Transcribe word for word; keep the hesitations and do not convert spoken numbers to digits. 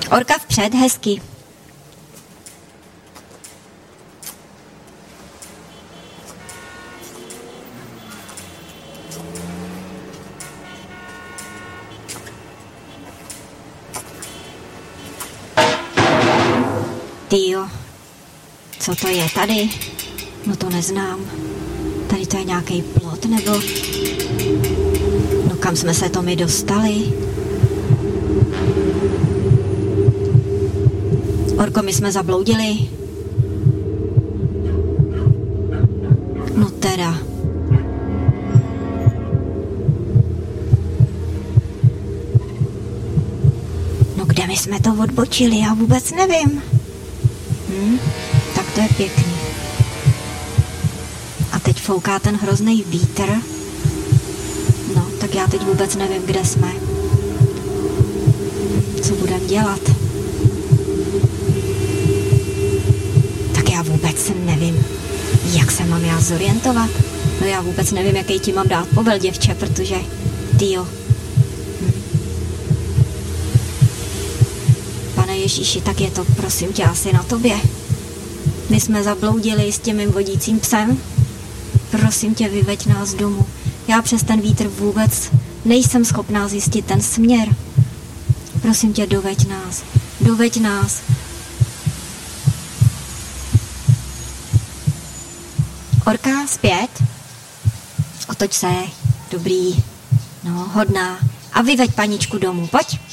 Orka vpřed, hezky. Tyjo, co to je tady? No to neznám. Tady to je nějaký plot, nebo... No kam jsme se to my dostali? Orko, my jsme zabloudili. No teda. No kde my jsme to odbočili? Já vůbec nevím. Hm, tak to je pěkný. A teď fouká ten hrozný vítr. No, tak já teď vůbec nevím, kde jsme. Co budem dělat? Tak já vůbec nevím, jak se mám já zorientovat. No já vůbec nevím, jaký ti mám dát povel, děvče, protože... Tyjo. Hm. Pane Ježíši, tak je to, prosím tě, asi na tobě. My jsme zabloudili s tím mým vodícím psem. Prosím tě, vyveď nás domů. Já přes ten vítr vůbec nejsem schopná zjistit ten směr. Prosím tě, doveď nás. Doveď nás. Orka, zpět. Otoč se. Dobrý. No, hodná. A vyveď paničku domů, pojď.